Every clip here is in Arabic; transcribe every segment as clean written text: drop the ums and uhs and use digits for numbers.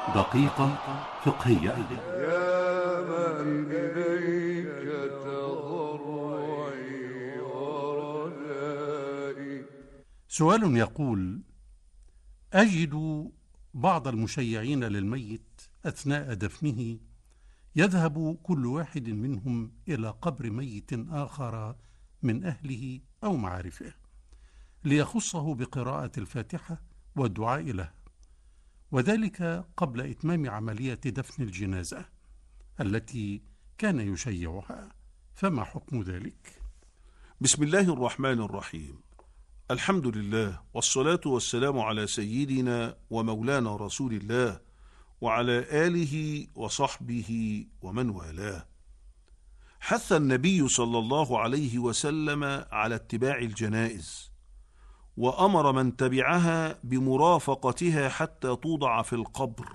دقيقة فقهية. يا من إليك تضرعي ورجائي. سؤال يقول: أجد بعض المشيعين للميت أثناء دفنه يذهب كل واحد منهم إلى قبر ميت آخر من أهله أو معارفه ليخصه بقراءة الفاتحة والدعاء له، وذلك قبل إتمام عملية دفن الجنازة التي كان يشيعها، فما حكم ذلك؟ بسم الله الرحمن الرحيم. الحمد لله والصلاة والسلام على سيدنا ومولانا رسول الله وعلى آله وصحبه ومن والاه. حث النبي صلى الله عليه وسلم على اتباع الجنائز، وأمر من تبعها بمرافقتها حتى توضع في القبر،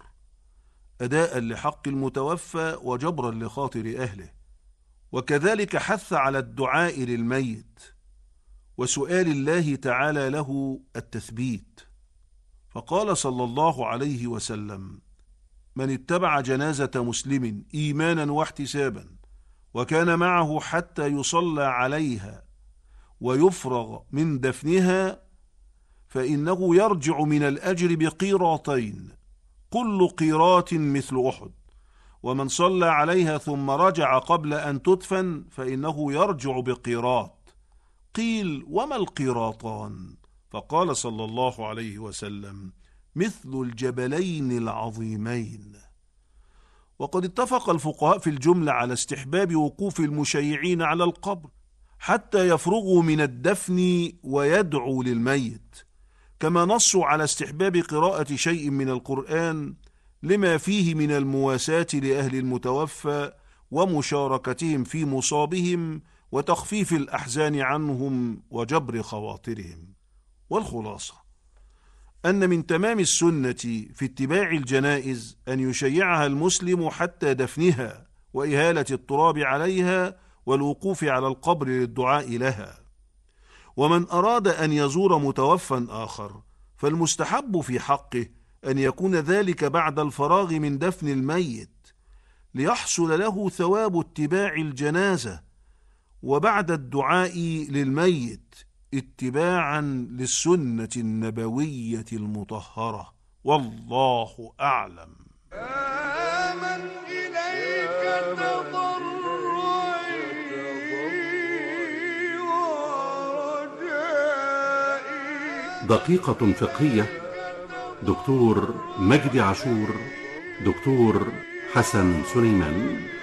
أداء لحق المتوفى وجبرا لخاطر أهله. وكذلك حث على الدعاء للميت وسؤال الله تعالى له التثبيت، فقال صلى الله عليه وسلم: من اتبع جنازة مسلم إيمانا واحتسابا وكان معه حتى يصلى عليها ويفرغ من دفنها فإنه يرجع من الأجر بقيراطين، كل قيراط مثل أحد. ومن صلى عليها ثم رجع قبل أن تدفن فإنه يرجع بقيراط. قيل: وما القيراطان؟ فقال صلى الله عليه وسلم: مثل الجبلين العظيمين. وقد اتفق الفقهاء في الجملة على استحباب وقوف المشيعين على القبر حتى يفرغوا من الدفن ويدعوا للميت، كما نصوا على استحباب قراءة شيء من القرآن لما فيه من المواساة لأهل المتوفى ومشاركتهم في مصابهم وتخفيف الأحزان عنهم وجبر خواطرهم. والخلاصة أن من تمام السنة في اتباع الجنائز أن يشيعها المسلم حتى دفنها وإهالة التراب عليها والوقوف على القبر للدعاء لها. ومن أراد أن يزور متوفى آخر فالمستحب في حقه أن يكون ذلك بعد الفراغ من دفن الميت ليحصل له ثواب اتباع الجنازة، وبعد الدعاء للميت اتباعا للسنة النبوية المطهرة. والله أعلم. من إليك تضرعي ورجائي. دقيقة فقهية. دكتور مجدي عاشور، دكتور حسن سليمان.